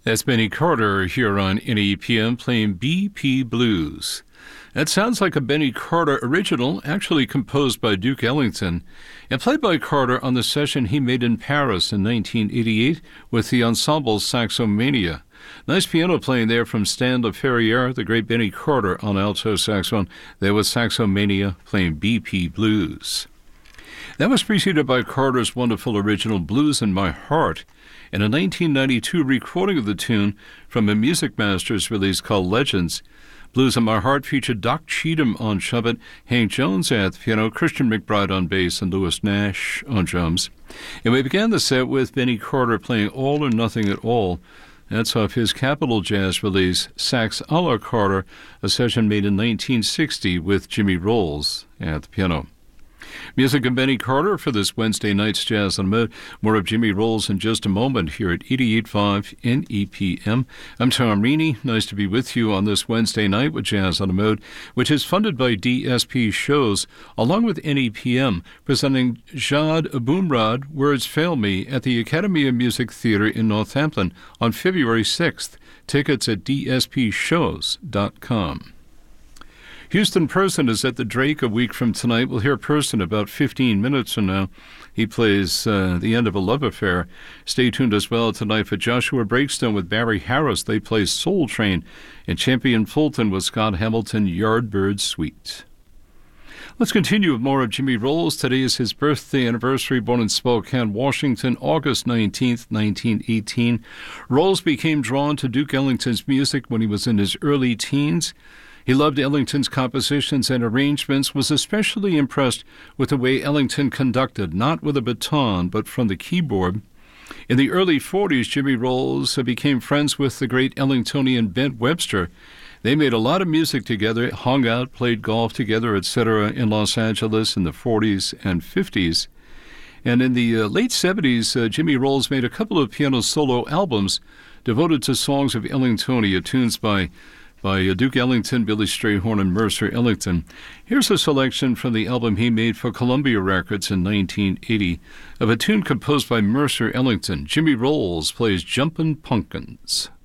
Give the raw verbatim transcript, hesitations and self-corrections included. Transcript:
That's Benny Carter here on N E P M playing B P Blues. That sounds like a Benny Carter original, actually composed by Duke Ellington, and played by Carter on the session he made in Paris in nineteen eighty-eight with the ensemble Saxomania. Nice piano playing there from Stan LaFerriere, the great Benny Carter on alto saxophone. There was Saxomania playing B P Blues. That was preceded by Carter's wonderful original Blues in My Heart, and a nineteen ninety-two recording of the tune from a Music Masters release called Legends. Blues in My Heart featured Doc Cheatham on trumpet, Hank Jones at the piano, Christian McBride on bass, and Louis Nash on drums. And we began the set with Benny Carter playing All or Nothing at All. That's off his Capitol Jazz release, Sax a la Carter, a session made in nineteen sixty with Jimmy Rolls at the piano. Music of Benny Carter for this Wednesday night's Jazz on the Mode. More of Jimmy Rolls in just a moment here at eighty-eight point five N E P M. I'm Tom Reaney. Nice to be with you on this Wednesday night with Jazz on the Mode, which is funded by D S P Shows, along with N E P M, presenting Jad Abumrad, Words Fail Me, at the Academy of Music Theater in Northampton on February sixth. Tickets at D S P shows dot com. Houston Person is at the Drake a week from tonight. We'll hear Person about fifteen minutes from now. He plays uh, The End of a Love Affair. Stay tuned as well tonight for Joshua Breakstone with Barry Harris. They play Soul Train. And Champion Fulton with Scott Hamilton, Yardbird Suite. Let's continue with more of Jimmy Rolls. Today is his birthday anniversary, born in Spokane, Washington, August nineteenth, nineteen eighteen. Rolls became drawn to Duke Ellington's music when he was in his early teens. He loved Ellington's compositions and arrangements, was especially impressed with the way Ellington conducted, not with a baton, but from the keyboard. In the early forties, Jimmy Rolls became friends with the great Ellingtonian Bent Webster. They made a lot of music together, hung out, played golf together, et cetera in Los Angeles in the forties and fifties. And in the uh, late seventies, uh, Jimmy Rolls made a couple of piano solo albums devoted to songs of Ellingtonia, tunes by by Duke Ellington, Billy Strayhorn, and Mercer Ellington. Here's a selection from the album he made for Columbia Records in nineteen eighty of a tune composed by Mercer Ellington. Jimmy Rolls plays Jumpin' Pumpkins.